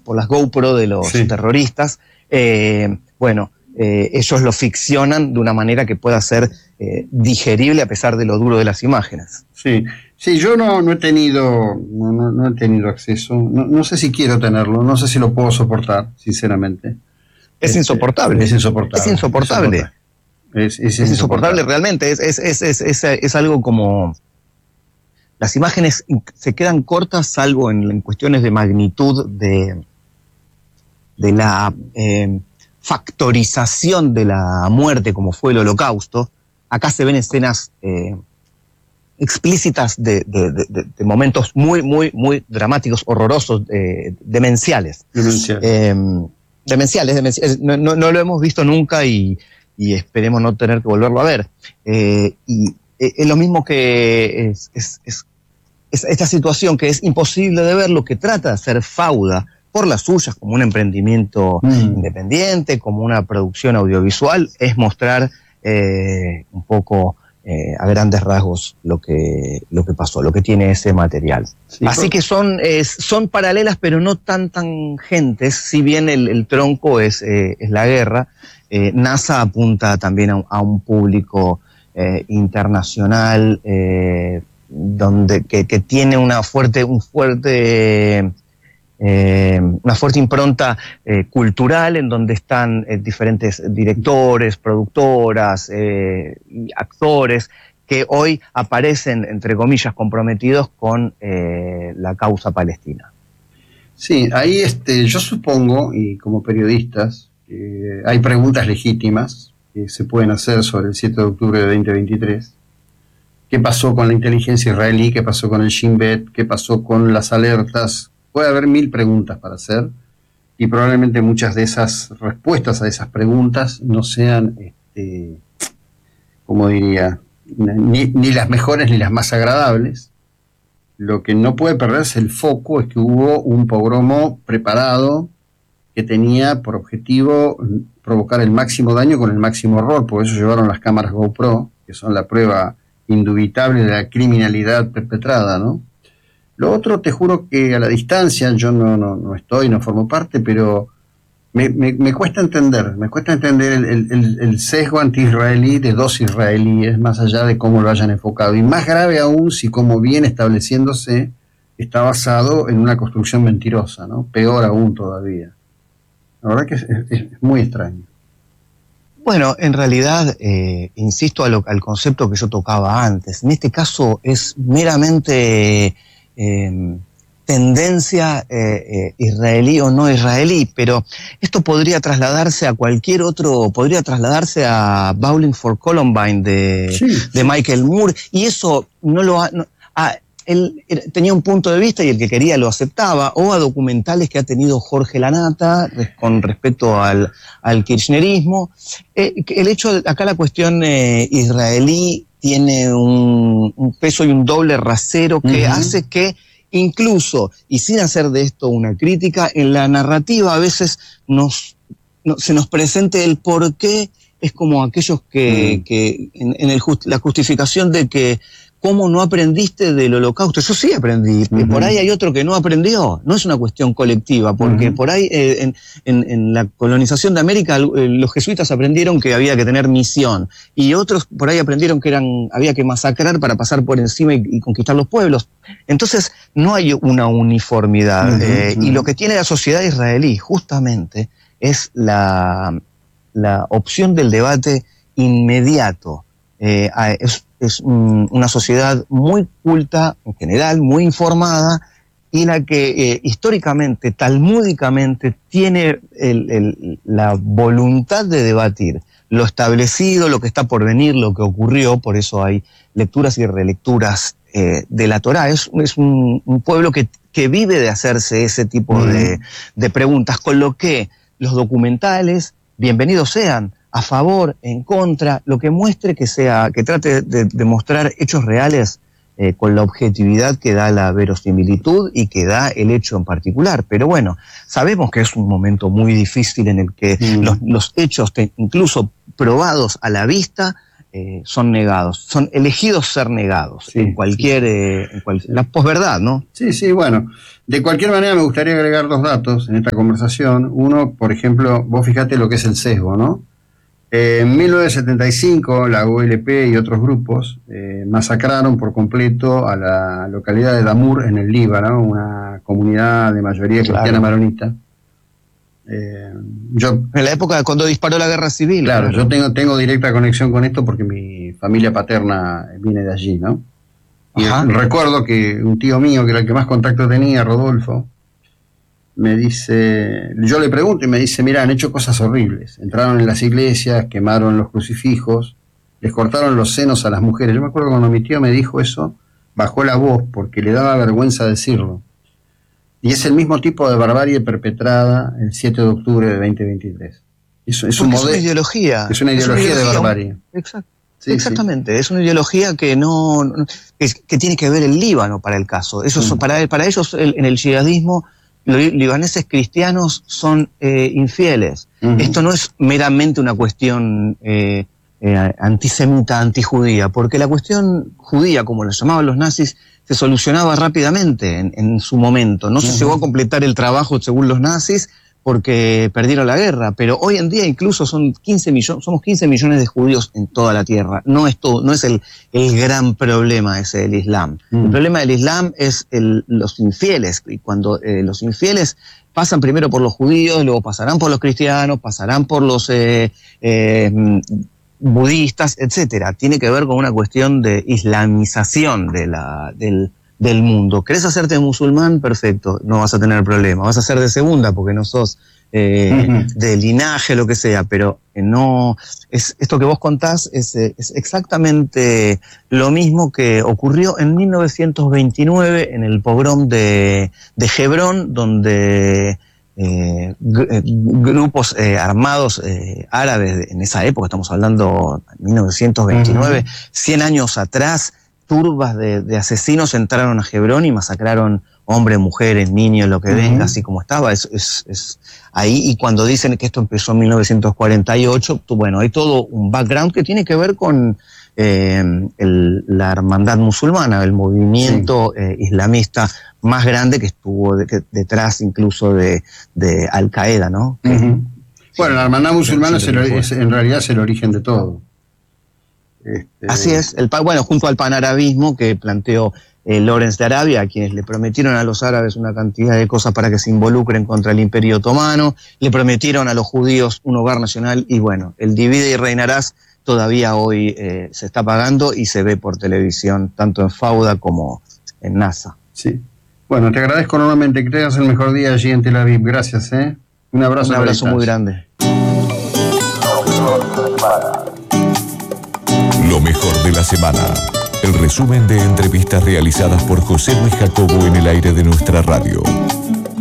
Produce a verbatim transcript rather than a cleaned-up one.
por las GoPro de los sí. terroristas, eh, bueno, eh, ellos lo ficcionan de una manera que pueda ser eh, digerible a pesar de lo duro de las imágenes. Sí, sí, yo no, no he tenido, no, no, no he tenido acceso, no, no sé si quiero tenerlo, no sé si lo puedo soportar, sinceramente. Es este, insoportable. Es insoportable. Es insoportable. Es, es, es, es insoportable, insoportable realmente. Es, es, es, es, es, es algo como... Las imágenes se quedan cortas, salvo en, en cuestiones de magnitud de, de la eh, factorización de la muerte, como fue el Holocausto. Acá se ven escenas eh, explícitas de, de, de, de momentos muy, muy, muy dramáticos, horrorosos, eh, demenciales. Demenciales. Eh, demenciales, demenciales. No, no, no lo hemos visto nunca y, y esperemos no tener que volverlo a ver. Eh, y eh, es lo mismo que es, es, es esta situación que es imposible de ver, lo que trata de hacer Fauda por las suyas como un emprendimiento mm. independiente, como una producción audiovisual, es mostrar eh, un poco eh, a grandes rasgos lo que, lo que pasó, lo que tiene ese material. Sí, Así que son, eh, son paralelas pero no tan tangentes, si bien el, el tronco es, eh, es la guerra. eh, NASA apunta también a, a un público eh, internacional, eh, donde que, que tiene una fuerte un fuerte eh, una fuerte impronta eh, cultural, en donde están eh, diferentes directores, productoras, eh, actores que hoy aparecen, entre comillas, comprometidos con eh, la causa palestina. Sí, ahí este, yo supongo, y como periodistas, eh, hay preguntas legítimas que se pueden hacer sobre el siete de octubre de veinte veintitrés. ¿Qué pasó con la inteligencia israelí? ¿Qué pasó con el Shin Bet? ¿Qué pasó con las alertas? Puede haber mil preguntas para hacer y probablemente muchas de esas respuestas a esas preguntas no sean, este, como diría, ni, ni las mejores ni las más agradables. Lo que no puede perderse el foco es que hubo un pogromo preparado que tenía por objetivo provocar el máximo daño con el máximo horror. Por eso llevaron las cámaras GoPro, que son la prueba indubitable de la criminalidad perpetrada, ¿no? Lo otro, te juro que a la distancia, yo no, no, no estoy, no formo parte, pero me, me, me cuesta entender, me cuesta entender el, el, el sesgo anti-israelí de dos israelíes, más allá de cómo lo hayan enfocado. Y más grave aún si, como viene estableciéndose, está basado en una construcción mentirosa, ¿no? Peor aún todavía. La verdad que es, es, es muy extraño. Bueno, en realidad, eh, insisto a lo, al concepto que yo tocaba antes. En este caso es meramente eh, tendencia eh, eh, israelí o no israelí, pero esto podría trasladarse a cualquier otro, podría trasladarse a Bowling for Columbine de, sí, de sí. Michael Moore, y eso no lo ha... No, a, él tenía un punto de vista y el que quería lo aceptaba, o a documentales que ha tenido Jorge Lanata con respecto al, al kirchnerismo. Eh, el hecho, de, acá la cuestión eh, israelí tiene un, un peso y un doble rasero que uh-huh. hace que incluso, y sin hacer de esto una crítica, en la narrativa a veces nos, no, se nos presente el por qué, es como aquellos que, uh-huh. que en, en el just, la justificación de que ¿cómo no aprendiste del Holocausto? Yo sí aprendí. Uh-huh. Por ahí hay otro que no aprendió. No es una cuestión colectiva, porque uh-huh. por ahí eh, en, en, en la colonización de América eh, los jesuitas aprendieron que había que tener misión. Y otros por ahí aprendieron que eran había que masacrar para pasar por encima y, y conquistar los pueblos. Entonces no hay una uniformidad. Uh-huh. Eh, uh-huh. Y lo que tiene la sociedad israelí justamente es la, la opción del debate inmediato. Eh, es, es un, una sociedad muy culta, en general, muy informada, y la que eh, históricamente, talmúdicamente, tiene el, el, la voluntad de debatir lo establecido, lo que está por venir, lo que ocurrió. Por eso hay lecturas y relecturas eh, de la Torá. Es, es un, un pueblo que, que vive de hacerse ese tipo mm. de, de preguntas, con lo que los documentales, bienvenidos sean, a favor, en contra, lo que muestre que sea, que trate de, de mostrar hechos reales eh, con la objetividad que da la verosimilitud y que da el hecho en particular. Pero bueno, sabemos que es un momento muy difícil en el que mm. los, los hechos, te, incluso probados a la vista, eh, son negados, son elegidos ser negados sí, en cualquier, sí. eh, en cual, la posverdad, ¿no? Sí, sí, bueno. De cualquier manera me gustaría agregar dos datos en esta conversación. Uno, por ejemplo, vos fijate lo que es el sesgo, ¿no? Eh, en mil novecientos setenta y cinco la O L P y otros grupos eh, masacraron por completo a la localidad de Damur en el Líbano, una comunidad de mayoría cristiana claro. maronita. Eh, yo, en la época cuando disparó la guerra civil. Claro, claro, yo tengo, tengo directa conexión con esto porque mi familia paterna viene de allí, ¿no? Y Ajá. recuerdo que un tío mío, que era el que más contacto tenía, Rodolfo, me dice, yo le pregunto y me dice, mira, han hecho cosas horribles. Entraron en las iglesias, quemaron los crucifijos, les cortaron los senos a las mujeres. Yo me acuerdo cuando mi tío me dijo eso, bajó la voz porque le daba vergüenza decirlo. Y es el mismo tipo de barbarie perpetrada el siete de octubre de veinte veintitrés. Es, es, un modelo, es una ideología. Es una ideología, es una ideología de barbarie. Exacto. Sí, Exactamente, sí. Es una ideología que no, no que, que tiene que ver el Líbano para el caso. Eso mm. para, para ellos el, en el yihadismo los libaneses cristianos son eh, infieles. Uh-huh. Esto no es meramente una cuestión eh, eh, antisemita, antijudía, porque la cuestión judía, como la llamaban los nazis, se solucionaba rápidamente en, en su momento. No uh-huh. se llegó a completar el trabajo según los nazis porque perdieron la guerra, pero hoy en día incluso son quince millones, somos quince millones de judíos en toda la tierra. No es todo, no es el, el gran problema ese del Islam. Mm. El problema del Islam es el, los infieles, y cuando eh, los infieles pasan primero por los judíos, luego pasarán por los cristianos, pasarán por los eh, eh, budistas, etcétera. Tiene que ver con una cuestión de islamización de la, del del mundo. ¿Querés hacerte musulmán? Perfecto, no vas a tener problema. Vas a ser de segunda porque no sos eh, uh-huh. de linaje, lo que sea, pero eh, no... es esto que vos contás es, es exactamente lo mismo que ocurrió en mil novecientos veintinueve en el pogrom de, de Hebrón, donde eh, g- grupos eh, armados eh, árabes en esa época, estamos hablando de mil novecientos veintinueve, uh-huh. cien años atrás, turbas de, de asesinos entraron a Hebrón y masacraron hombres, mujeres, niños, lo que uh-huh. venga, así como estaba. Es, es, es ahí, y cuando dicen que esto empezó en mil novecientos cuarenta y ocho, bueno, hay todo un background que tiene que ver con eh, el, la hermandad musulmana, el movimiento sí. eh, islamista más grande que estuvo de, que, detrás incluso de, de Al Qaeda, ¿no? Uh-huh. Que, bueno, la hermandad musulmana es, el, es en realidad es el origen de todo. Este... Así es, el, bueno, junto al panarabismo que planteó eh, Lawrence de Arabia, a quienes le prometieron a los árabes una cantidad de cosas para que se involucren contra el Imperio Otomano, le prometieron a los judíos un hogar nacional y bueno, el divide y reinarás todavía hoy eh, se está pagando y se ve por televisión, tanto en Fauda como en NASA. Sí. Bueno, te agradezco enormemente, que tengas el mejor día allí en Tel Aviv. Gracias, ¿eh? Un abrazo. Un abrazo muy grande. Lo mejor de la semana. El resumen de entrevistas realizadas por José Luis Jacobo en el aire de nuestra radio.